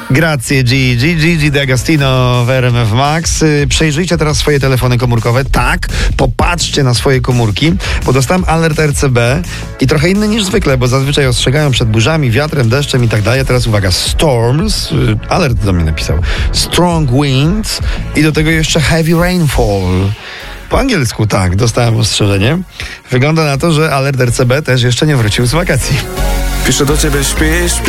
Grazie Gigi D'Agostino w RMF Max. Przejrzyjcie teraz swoje telefony komórkowe. Tak, popatrzcie na swoje komórki, bo dostałem alert RCB i trochę inny niż zwykle, bo zazwyczaj ostrzegają przed burzami, wiatrem, deszczem i tak dalej. Teraz uwaga, storms, alert do mnie napisał, strong winds i do tego jeszcze heavy rainfall. Po angielsku tak, dostałem ostrzeżenie. Wygląda na to, że alert RCB też jeszcze nie wrócił z wakacji. Piszę do ciebie, śpi,